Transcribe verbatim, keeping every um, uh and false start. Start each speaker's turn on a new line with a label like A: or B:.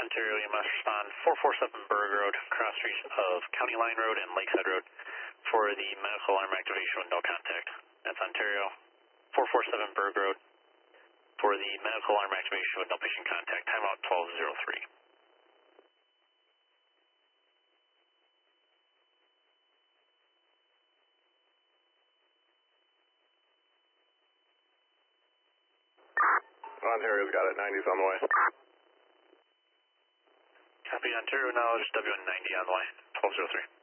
A: Ontario, you must respond four forty-seven Berg Road, cross streets of County Line Road and Lakeside Road for the medical alarm activation with no contact. That's Ontario, four forty-seven Berg Road for the medical alarm activation with no patient contact. Timeout twelve oh three.
B: Ontario's got it, ninety's on the way.
A: Copy, Ontario, now there's W N ninety on the way, twelve oh three.